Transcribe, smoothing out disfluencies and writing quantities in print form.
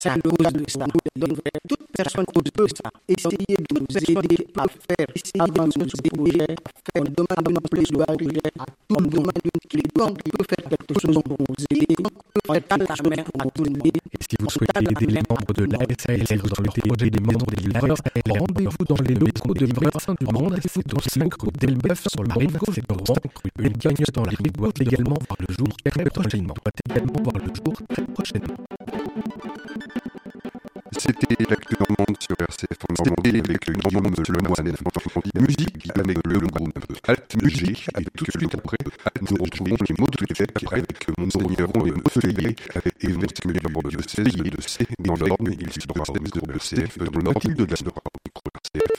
C'est à cause de ça. Donc, toute personne qui peut ça, essayer de nous aider à faire, essayer de nous aider à faire, on demande un plaidoyer à tout, on demande une clé, donc on peut faire quelque chose pour nous aider, on tend la main à tout le monde. Et si vous souhaitez aider les membres de l'ASAL, si vous souhaitez aider les membres de l'ASAL, rendez-vous dans les locaux de Médecins du Monde, c'est au 5 rue Delbeuf sur la rive gauche de Rouen. Une cagnotte en ligne doit également voir le jour très prochainement. C'était l'actu dans le monde sur RCF en Normandie avec Guillaume Lemoine, musique avec le groupe Alt Musique et tout de suite après, nous retrouvons les mots de l'effet avec Monseigneur et Montpellier et Monseigneur de C dans l'ordre, il se passe de CF dans l'ordre de la